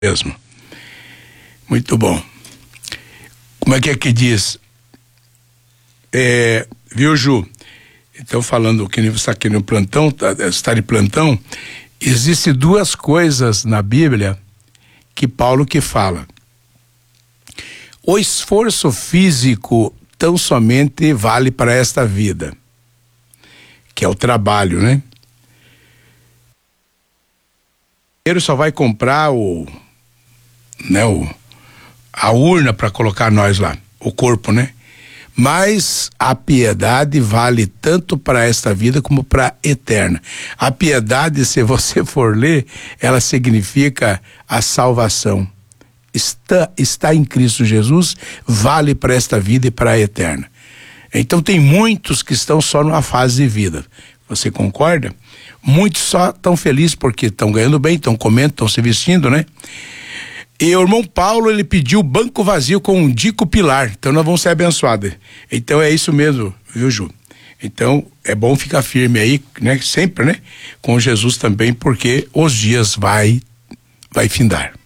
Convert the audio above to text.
mesmo. Muito bom. Como é que diz? Viu, Ju? Então, falando que você está aqui no plantão, está de plantão, existem duas coisas na Bíblia que Paulo que fala. O esforço físico tão somente vale para esta vida, que é o trabalho, né? Ele só vai comprar a urna para colocar nós lá, o corpo, né? Mas a piedade vale tanto para esta vida como para a eterna. A piedade, se você for ler, ela significa a salvação. Está em Cristo Jesus, vale para esta vida e para a eterna. Então tem muitos que estão só numa fase de vida. Você concorda? Muitos só estão felizes porque estão ganhando bem, estão comendo, estão se vestindo, né? E o irmão Paulo, ele pediu banco vazio com um dico pilar. Então nós vamos ser abençoados. Então é isso mesmo, viu, Ju? Então é bom ficar firme aí, né? Sempre, né? Com Jesus também, porque os dias vai findar.